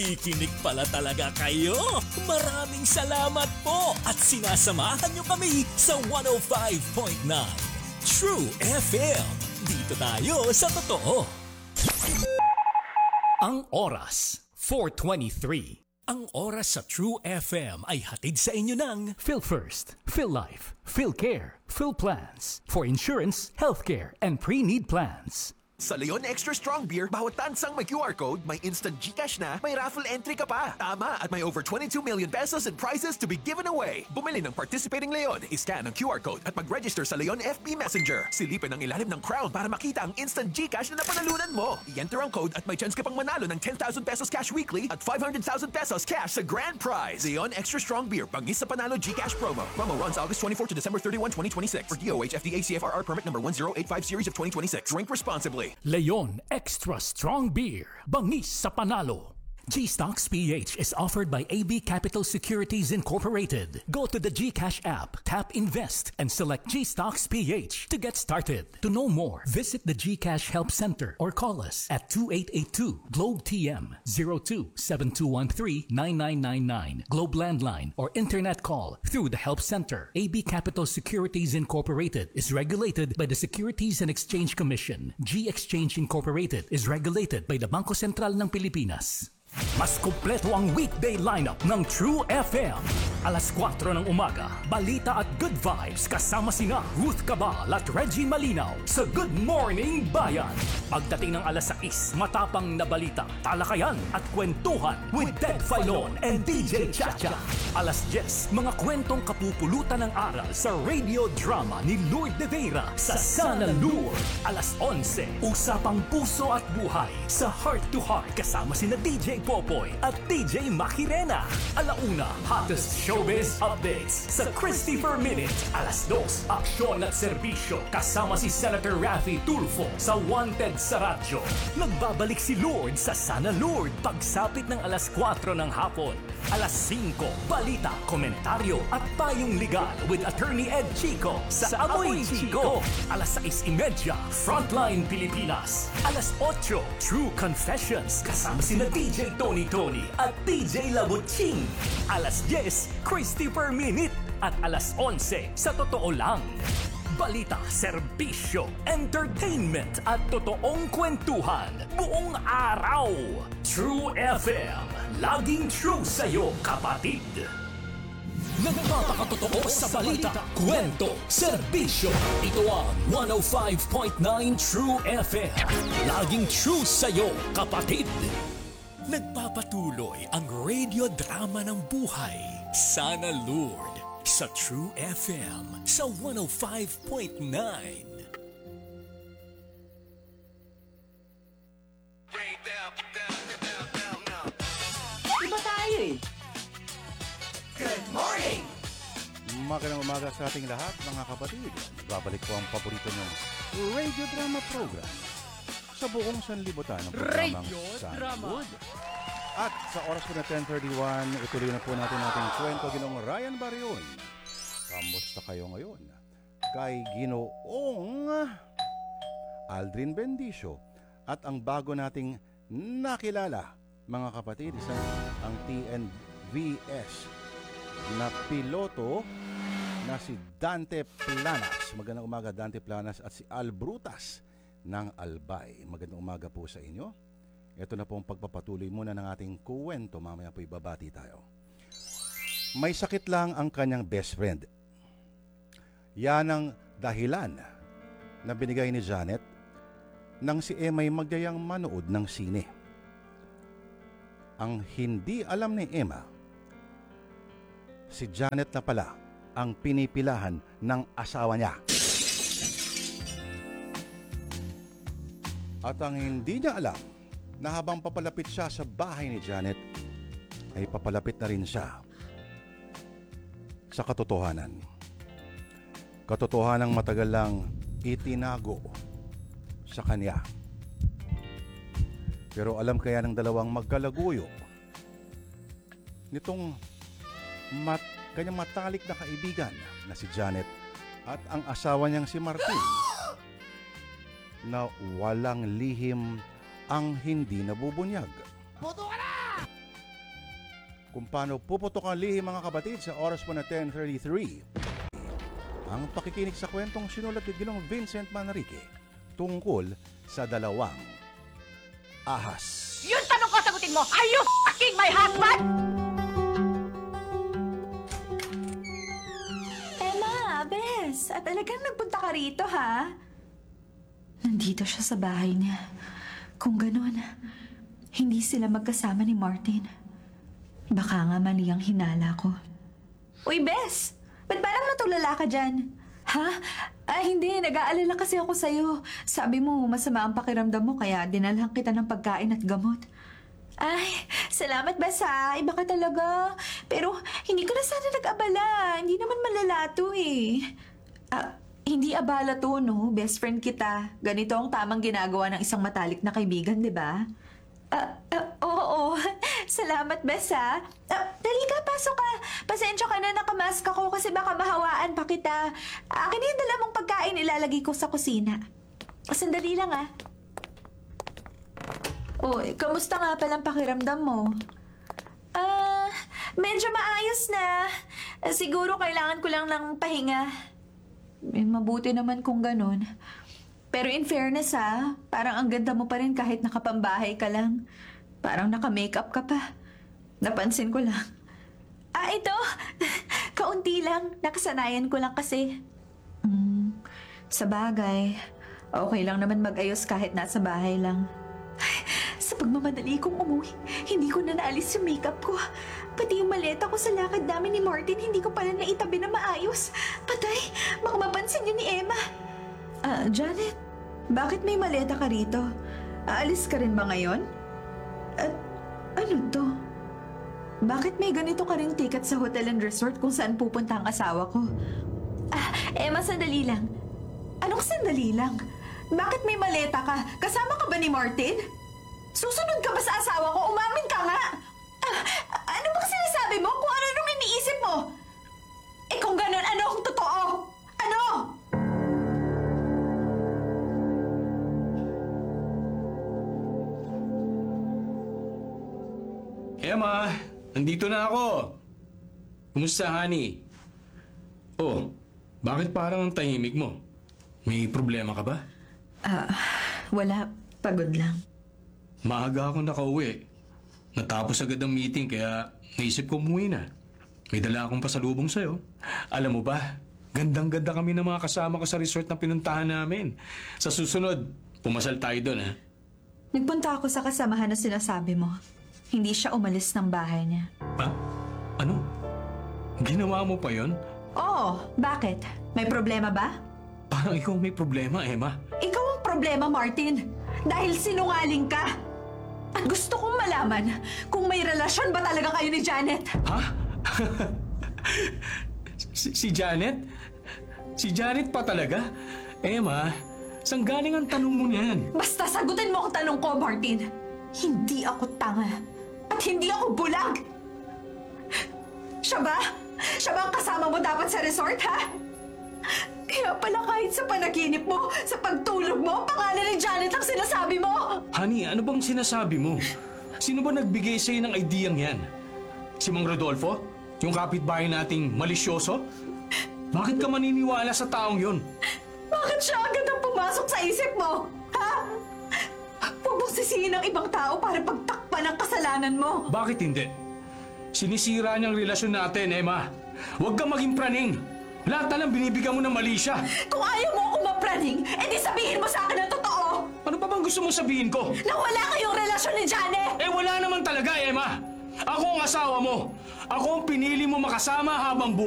Ikinig pala talaga kayo. Maraming salamat po at sinasamahan nyo kami sa 105.9 True FM. Dito tayo sa totoo. Ang oras, 4:23. Ang oras sa True FM ay hatid sa inyo ng PhilFirst, PhilLife, PhilCare, PhilPlans for insurance, healthcare, and pre-need plans. Sa Leon Extra Strong Beer, bawat tansang may QR code, may instant GCash na, may raffle entry ka pa. Tama, at may over 22 million pesos in prizes to be given away. Bumili ng participating Leon, iscan ang QR code at mag-register sa Leon FB Messenger. Silipin ang ilalim ng crown para makita ang instant GCash na napanalunan mo. I-enter ang code at may chance ka pang manalo ng 10,000 pesos cash weekly at 500,000 pesos cash sa grand prize. Leon Extra Strong Beer, bangis sa panalo GCash promo. Promo runs August 24 to December 31, 2026. For DOH FDA CFRR permit number 1085 series of 2026. Drink responsibly. Leon Extra Strong Beer, bangis sa panalo. G-Stocks PH is offered by AB Capital Securities Incorporated. Go to the GCash app, tap Invest, and select G-Stocks PH to get started. To know more, visit the GCash Help Center or call us at 2882 Globe TM 02-7213-9999 Globe Landline or Internet call through the Help Center. AB Capital Securities Incorporated is regulated by the Securities and Exchange Commission. G-Exchange Incorporated is regulated by the Bangko Sentral ng Pilipinas. Mas kumpleto ang weekday lineup ng True FM. Alas 4 ng umaga, balita at good vibes kasama sina Ruth Cabal at Reggie Malinaw sa Good Morning Bayan. Pagdating ng alas 6, matapang na balita, talakayan at kwentuhan with Ted Filon and DJ Chacha. Alas 10, mga kwentong kapupulutan ng aral sa radio drama ni Lourdes de Vera sa Sana Lourdes. Alas 11, usapang puso at buhay sa Heart to Heart kasama sina DJ Popoy at DJ Makirena. Alauna, hottest showbiz updates sa Christopher Minute. Alas 2, aksyon at serbisyo kasama si Senator Raffy Tulfo sa Wanted sa radyo. Nagbabalik si Lourdes sa Sana Lourdes pagsapit ng alas 4 ng hapon. Alas 5, balita, komentaryo at payong legal with Attorney Ed Chico sa Amoy Chico. Alas 6:30, Frontline Pilipinas. Alas 8, True Confessions kasama sina DJ Tony at DJ Labuching. Alas 10, Christopher Minute. At alas 11, sa totoo lang. Balita, serbisyo, entertainment at totoong kwentuhan buong araw. True FM, laging true sa'yo, kapatid. Nagpapakatotoo sa balita, kwento, serbisyo. Ito ang 105.9 True FM, laging true sa'yo, kapatid. Nagpapatuloy ang radio drama ng buhay, Sana Lourdes, sa True FM sa 105.9. Iba tayo eh. Good morning! Magandang umaga sa ating lahat, mga kapatid. Babalik po ang paborito nyong radio drama program sa buong sanlibutan ng programang Sana Lourdes. At sa oras po na 10:31, ituloy na po natin ating kwento Ginoong Ryan Barrion. Kamusta kayo ngayon? Kay Ginoong Aldrin Bendicio at ang bago nating nakilala, mga kapatid, isang ang TNVS na piloto na si Dante Planas. Magandang umaga, Dante Planas, at si Al Brutas ng Albay. Magandang umaga po sa inyo. Ito na po ang pagpapatuloy muna ng ating kuwento. Mamaya po ibabati tayo. May sakit lang ang kanyang best friend. Yan ang dahilan na binigay ni Janet nang si Emma ay magdayang manood ng sine. Ang hindi alam ni Emma, si Janet na pala ang pinipilahan ng asawa niya. At ang hindi niya alam, na habang papalapit siya sa bahay ni Janet, ay papalapit na rin siya sa katotohanan. Katotohanang matagal lang itinago sa kanya. Pero alam kaya ng dalawang magkalaguyo nitong kanyang matalik na kaibigan na si Janet at ang asawa niyang si Martin na walang lihim ang hindi nabubunyag. Boto ka na! kung paano puputok ang lihim mga kapatid sa oras po na 10:33. Ang pakikinig sa kwentong sinulat ni Ginoong Vincent Manrique tungkol sa dalawang ahas. Yung tanong ko sagutin mo, are you f***ing my husband? Emma, Bes, talagang nagpunta ka rito, ha? Nandito siya sa bahay niya. Kung gano'n, hindi sila magkasama ni Martin. Baka nga mali ang hinala ko. Uy, Bes! Ba't parang natulala ka dyan? Ha? Hindi. Nag-aalala kasi ako sa'yo. Sabi mo, masama ang pakiramdam mo, kaya dinalhan kita ng pagkain at gamot. Ay, salamat, Bes, ha? Iba ka talaga. Pero hindi ko na sana nag-abala. Hindi naman malala to, eh. Hindi abala to, no? Best friend kita. Ganito ang tamang ginagawa ng isang matalik na kaibigan, di ba? Oo. Salamat, Bes, ha? Dali ka, pasok ka. Pasensya ka na nakamask ako kasi baka mahawaan pa kita. Akin yung dala mong pagkain ilalagay ko sa kusina. Sandali lang, ha? Kamusta nga palang pakiramdam mo? Medyo maayos na. Siguro kailangan ko lang ng pahinga. Mabuti naman kung ganun. Pero in fairness, ha, parang ang ganda mo pa rin kahit nakapambahay ka lang. Parang naka-makeup ka pa. Napansin ko lang. Ito. Kaunti lang. Nakasanayan ko lang kasi. Sa bagay, okay lang naman mag-ayos kahit nasa bahay lang. Sa pagmamadali kong umuwi, hindi ko na naalis yung makeup ko. Pati yung maleta ko sa lakad namin ni Martin, hindi ko pala naitabi na maayos. Patay, baka mapansin yun ni Emma. Janet, bakit may maleta ka rito? Aalis ka rin ba ngayon? Ano to? Bakit may ganito ka ring ticket sa hotel and resort kung saan pupunta ang asawa ko? Emma, sandali lang. Anong sandali lang? Bakit may maleta ka? Kasama ka ba ni Martin? Susunod ka ba sa asawa ko? Umamin ka nga! Ano bang sinasabi mo? Kung ano nung iniisip mo? Kung ganun, ano ang totoo? Ano? Emma, nandito na ako. Kumusta, honey? Bakit parang ang tahimik mo? May problema ka ba? Wala. Pagod lang. Maaga ako nakauwi. Natapos agad ang meeting kaya naisip ko umuwi na. May dala akong pasalubong sa'yo. Alam mo ba, gandang-ganda kami ng mga kasama ko sa resort na pinuntahan namin. Sa susunod, pumasal tayo doon, ha? Nagpunta ako sa kasamahan na sinasabi mo. Hindi siya umalis ng bahay niya. Ano? Ginawa mo pa yon? Oo. Bakit? May problema ba? Parang ikaw may problema, Emma. Ikaw ang problema, Martin. Dahil sinungaling ka. At gusto kong malaman kung may relasyon ba talaga kayo ni Janet. Ha? Si Janet? Si Janet pa talaga? Emma, saan galing ang tanong mo niyan? Basta sagutin mo ang tanong ko, Martin. Hindi ako tanga. At hindi ako bulag. Siya ba? Siya ba ang kasama mo dapat sa resort, ha? Kaya pala kahit sa panaginip mo, sa pagtulog mo, pangalan ni Janet ang sinasabi mo! Honey, ano bang sinasabi mo? Sino ba nagbigay sa'yo ng ideyang yan? Si Mang Rodolfo? Yung kapitbahay nating malisyoso? Bakit ka maniniwala sa taong yun? Bakit siya agad ang pumasok sa isip mo? Ha? Huwag mong sisihin ng ibang tao para pagtakpan ang kasalanan mo. Bakit hindi? Sinisira niyang relasyon natin, Emma. Huwag kang maging praning. Lahat na lang binibigyan mo ng mali siya. Kung ayaw mo akong mapraning, edi sabihin mo sa akin ang totoo! Ano pa bang gusto mong sabihin ko? Na wala kayong relasyon ni Janet! Wala naman talaga, Emma. Ako ang asawa mo. Ako ang pinili mo makasama habang buhay.